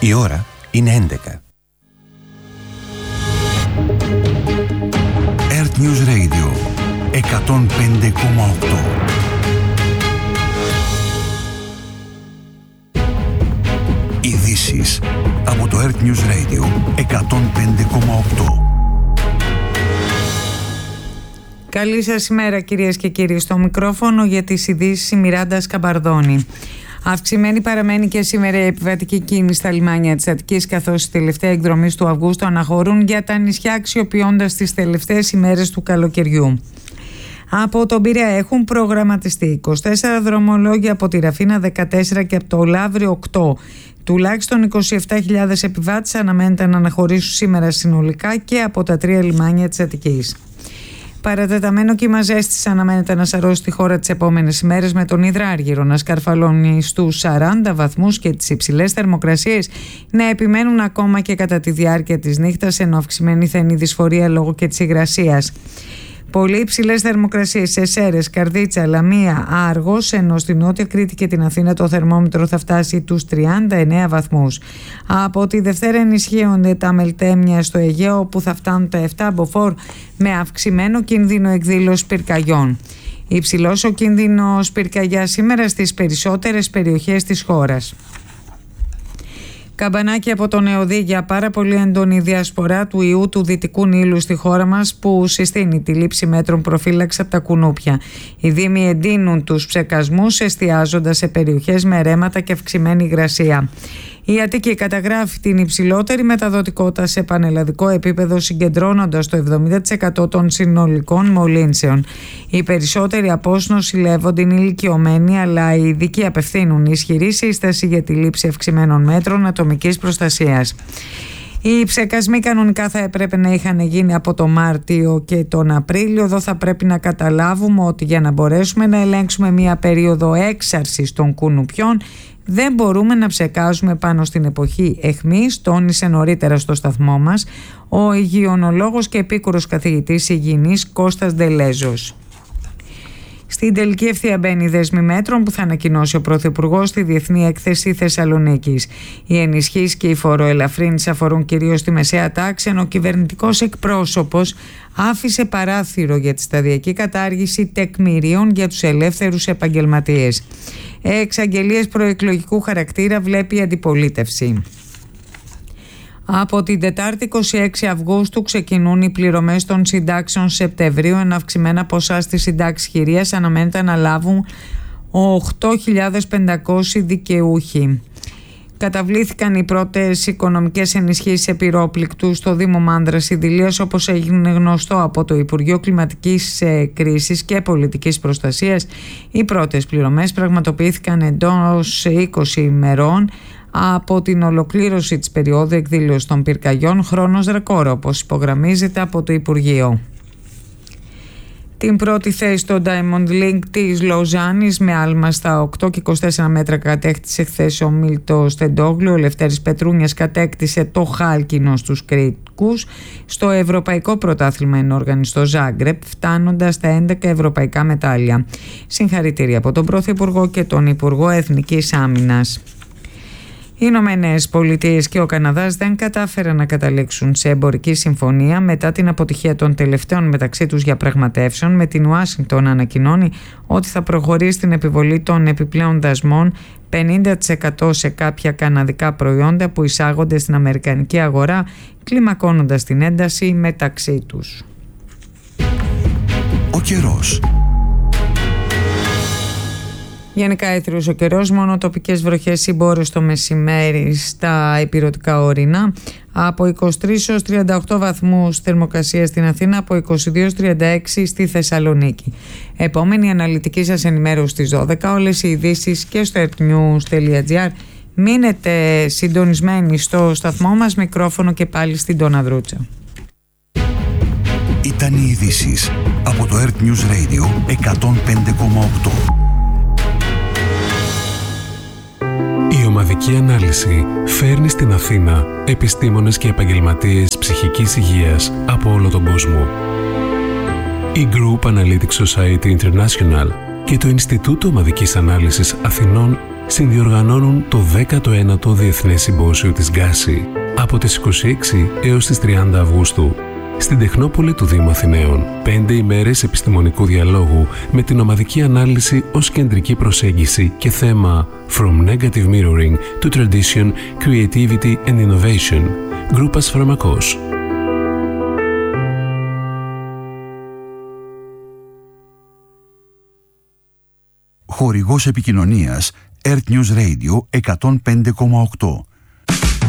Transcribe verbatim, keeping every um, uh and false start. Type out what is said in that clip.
Η ώρα είναι έντεκα. Earth News Radio εκατόν πέντε κόμμα οκτώ. Ειδήσεις από το Earth News Radio εκατόν πέντε κόμμα οκτώ. Καλή σας ημέρα κυρίες και κύριοι. Στο μικρόφωνο για τις ειδήσεις η Μιράντα Σκαμπαρδόνη. Αυξημένη παραμένει και σήμερα η επιβατική κίνηση στα λιμάνια της Αττικής, καθώς η τελευταία εκδρομή του Αυγούστου αναχωρούν για τα νησιά, αξιοποιώντας τις τελευταίες ημέρες του καλοκαιριού. Από τον Πειραιά έχουν προγραμματιστεί είκοσι τέσσερα δρομολόγια, από τη Ραφίνα δεκατέσσερα και από το Λαύριο οκτώ. Τουλάχιστον είκοσι επτά χιλιάδες επιβάτες αναμένεται να αναχωρήσουν σήμερα συνολικά και από τα τρία λιμάνια της Αττικής. Παρατεταμένο κύμα ζέστης αναμένεται να σαρώσει τη χώρα τις επόμενες ημέρες, με τον υδράργυρο να σκαρφαλώνει στους σαράντα βαθμούς και τις υψηλές θερμοκρασίες να επιμένουν ακόμα και κατά τη διάρκεια της νύχτας, ενώ αυξημένη θα είναι η δυσφορία λόγω και της υγρασίας. Πολύ υψηλές θερμοκρασίες σε Σέρρες, Καρδίτσα, Λαμία, Άργος, ενώ στη Νότια Κρήτη και την Αθήνα το θερμόμετρο θα φτάσει τους τριάντα εννέα βαθμούς. Από τη Δευτέρα ενισχύονται τα μελτέμια στο Αιγαίο, όπου θα φτάνουν τα επτά μποφόρ, με αυξημένο κίνδυνο εκδήλωσης πυρκαγιών. Υψηλός ο κίνδυνος πυρκαγιά σήμερα στις περισσότερες περιοχές της χώρας. Καμπανάκι από τον ΕΟΔΗ για πάρα πολύ έντονη διασπορά του ιού του Δυτικού Νείλου στη χώρα μας, που συστήνει τη λήψη μέτρων προφύλαξης από τα κουνούπια. Οι δήμοι εντείνουν τους ψεκασμούς, εστιάζοντας σε περιοχές με ρέματα και αυξημένη υγρασία. Η Αττική καταγράφει την υψηλότερη μεταδοτικότητα σε πανελλαδικό επίπεδο, συγκεντρώνοντας το εβδομήντα τοις εκατό των συνολικών μολύνσεων. Οι περισσότεροι από όσους νοσηλεύονται είναι ηλικιωμένοι, αλλά οι ειδικοί απευθύνουν ισχυρή σύσταση για τη λήψη αυξημένων μέτρων ατομικής προστασίας. Οι ψεκασμοί κανονικά θα έπρεπε να είχαν γίνει από το Μάρτιο και τον Απρίλιο. Εδώ θα πρέπει να καταλάβουμε ότι για να μπορέσουμε να ελέγξουμε μια περίοδο έξαρσης των κουνουπιών, δεν μπορούμε να ψεκάζουμε πάνω στην εποχή αιχμής, τόνισε νωρίτερα στο σταθμό μας ο υγειονολόγος και επίκουρος καθηγητής υγιεινής Κώστας Ντελέζος. Στην τελική ευθεία μπαίνει η δέσμη μέτρων που θα ανακοινώσει ο Πρωθυπουργός στη Διεθνή Έκθεση Θεσσαλονίκης. Οι ενισχύσεις και οι φοροελαφρύνσεις αφορούν κυρίως τη μεσαία τάξη, ενώ ο κυβερνητικός εκπρόσωπος άφησε παράθυρο για τη σταδιακή κατάργηση τεκμηρίων για τους ελεύθερους επαγγελματίες. Εξαγγελίες προεκλογικού χαρακτήρα βλέπει η αντιπολίτευση. Από την Τετάρτη είκοσι έξι Αυγούστου ξεκινούν οι πληρωμές των συντάξεων Σεπτεμβρίου, ενώ αυξημένα ποσά στις συντάξεις χειρίας αναμένεται να λάβουν οκτώ χιλιάδες πεντακόσιοι δικαιούχοι. Καταβλήθηκαν οι πρώτες οικονομικές ενισχύσεις επιρρόπληκτου στο Δήμο Μάνδρας Ιδηλίας, όπως έγινε γνωστό από το Υπουργείο Κλιματικής Κρίσης και Πολιτικής Προστασίας. Οι πρώτες πληρωμές πραγματοποιήθηκαν εντός είκοσι ημερών από την ολοκλήρωση της περίοδου εκδήλωσης των πυρκαγιών, χρόνος ρεκόρ, όπως υπογραμμίζεται από το Υπουργείο. Την πρώτη θέση στο Diamond League της Λοζάνης με άλμα στα οκτώ και είκοσι τέσσερα μέτρα κατέκτησε χθες ο Μίλτος Τεντόγλου. Ο Λευτέρης Πετρούνιας κατέκτησε το χάλκινο στους Κρήτικους. Στο Ευρωπαϊκό Πρωτάθλημα ενόργανη στο Ζάγκρεπ, φτάνοντας στα έντεκα ευρωπαϊκά μετάλλια. Συγχαρητήρια από τον Πρωθυπουργό και τον Υπουργό Εθνικής Άμυνας. Οι Ηνωμένες Πολιτείες και ο Καναδάς δεν κατάφεραν να καταλήξουν σε εμπορική συμφωνία μετά την αποτυχία των τελευταίων μεταξύ τους διαπραγματεύσεων, με την Ουάσιγκτον να ανακοινώνει ότι θα προχωρήσει στην επιβολή των επιπλέον δασμών πενήντα τοις εκατό σε κάποια καναδικά προϊόντα που εισάγονται στην αμερικανική αγορά, κλιμακώνοντας την ένταση μεταξύ τους. Ο καιρός. Γενικά έθριος ο καιρός, μόνο τοπικές βροχές ή μπόρες το μεσημέρι στα ηπειρωτικά ορεινά. Από είκοσι τρεις έως τριάντα οκτώ βαθμούς θερμοκρασία στην Αθήνα, από είκοσι δύο έως τριάντα έξι στη Θεσσαλονίκη. Επόμενη αναλυτική σας ενημέρωση στις δώδεκα. Όλες οι ειδήσεις και στο earthnews τελεία gr. Μείνετε συντονισμένοι στο σταθμό μας, μικρόφωνο και πάλι στην Τόνα Δρούτσα. Ήταν οι ειδήσεις από το Earth News Radio εκατόν πέντε κόμμα οκτώ. Η ομαδική ανάλυση φέρνει στην Αθήνα επιστήμονες και επαγγελματίες ψυχικής υγείας από όλο τον κόσμο. Η Group Analytics Society International και το Ινστιτούτο Ομαδικής Ανάλυσης Αθηνών συνδιοργανώνουν το δέκατο ένατο Διεθνές Συμπόσιο της Γκάση από τις είκοσι έξι έως τις τριάντα Αυγούστου στην Τεχνόπολη του Δήμου Αθηναίων. Πέντε ημέρες επιστημονικού διαλόγου με την ομαδική ανάλυση ως κεντρική προσέγγιση και θέμα From Negative Mirroring to Tradition, Creativity and Innovation. Γκρούπας Φαρμακός. Χορηγός επικοινωνίας Earth News Radio εκατόν πέντε κόμμα οκτώ.